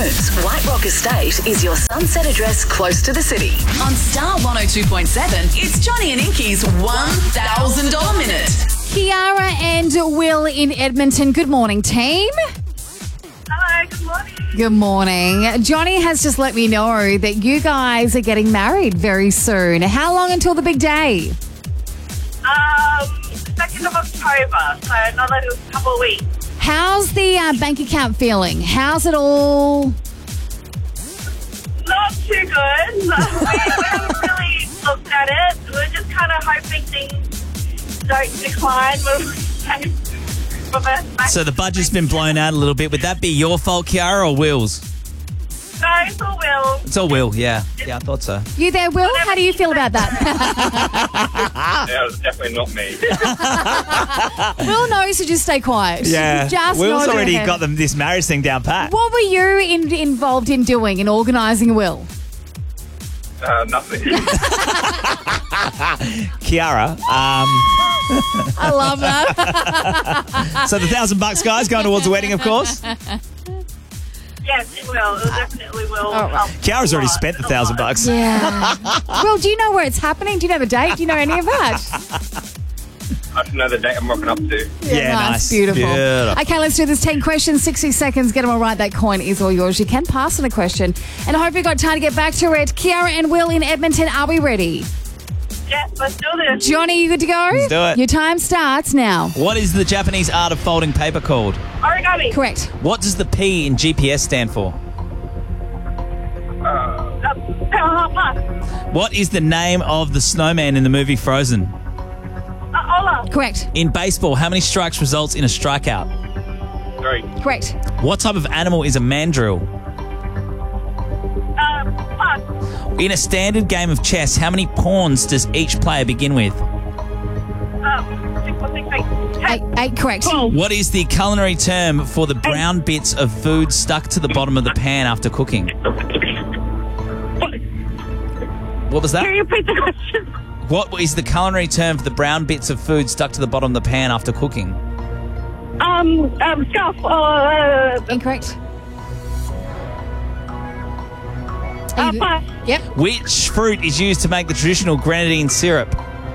Homes, White Rock Estate is your sunset address close to the city. On Star 102.7, it's Johnny and Inky's $1,000 Minute. Kiara and Will in Edmonton. Good morning, team. Hello, good morning. Good morning. Johnny has just let me know that you guys are getting married very soon. How long until the big day? 2nd of October, so another couple of weeks. How's the bank account feeling? How's it all? Not too good. We haven't really looked at it. We're just kind of hoping things don't decline. So the budget's been blown out a little bit. Would that be your fault, Kiara, or Will's? No, it's all Will. It's all Will, yeah. Yeah, I thought so. You there, Will? How do you feel about that? Yeah, it's definitely not me. Will knows to just stay quiet. Yeah. Just Will's nod already your head. got this marriage thing down pat. What were you involved in doing, in organising Will? Nothing. Kiara, I love that. so the $1,000, guys, going towards the wedding, of course. Yes, it will. It definitely will. help Kiara's a already lot, spent the a lot. $1,000. Yeah. Will, do you know where it's happening? Do you know the date? Do you know any of that? I don't know the date I'm rocking up to. Yeah, nice. Beautiful. Beautiful. Okay, let's do this. 10 questions, 60 seconds. Get them all right. That coin is all yours. You can pass on a question. And I hope you've got time to get back to it. Kiara and Will in Edmonton, are we ready? Yes, let's do this. Johnny, you good to go? Let's do it. Your time starts now. What is the Japanese art of folding paper called? Origami. Correct. What does the P in GPS stand for? Pass. What is the name of the snowman in the movie Frozen? Ola. Correct. In baseball, how many strikes results in a strikeout? 3. Correct. What type of animal is a mandrill? Pass. In a standard game of chess, how many pawns does each player begin with? 6, Eight. Correct. What is the culinary term for the brown bits of food stuck to the bottom of the pan after cooking? What was that? Can you repeat the question? What is the culinary term for the brown bits of food stuck to the bottom of the pan after cooking? Scarf. Incorrect. Are you- Pass. Yep. Which fruit is used to make the traditional grenadine syrup?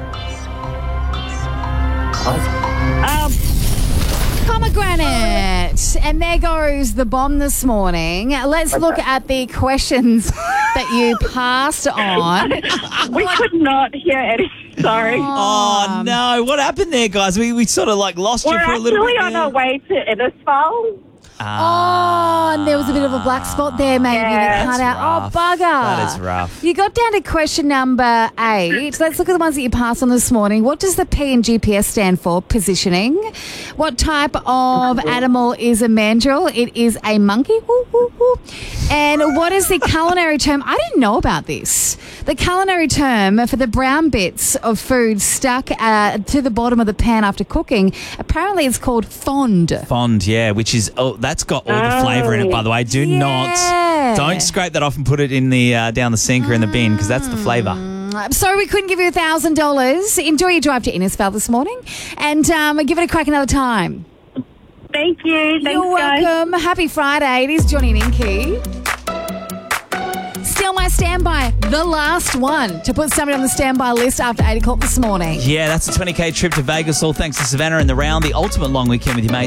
Pomegranate. And there goes the bomb this morning. Let's look at the questions that you passed on. We could not hear anything. Sorry. Oh, no. What happened there, guys? We sort of lost you We're for a little bit. actually on our way to Innisfail. Oh, and there was a bit of a black spot there, maybe. Yeah. That cut out. rough. Oh, bugger. That is rough. You got down to question number 8. Let's look at the ones that you passed on this morning. What does the P in GPS stand for? Positioning. What type of animal is a mandrill? It is a monkey. Woo, woo, woo. And what is the culinary term? I didn't know about this. The culinary term for the brown bits of food stuck to the bottom of the pan after cooking, apparently it's called fond. Fond, yeah, which is, that's got all the flavour in it, by the way. Don't scrape that off and put it in the down the sink or in the bin, because that's the flavour. I'm sorry we couldn't give you $1,000. Enjoy your drive to Innisfail this morning, and give it a crack another time. Thank you. Thanks, You're guys. welcome. Happy Friday. It is Johnny and Inky. Still my standby, the last one to put somebody on the standby list after 8 o'clock this morning. Yeah, that's a $20,000 trip to Vegas, all thanks to Savannah and the Round, the ultimate long weekend with your mates.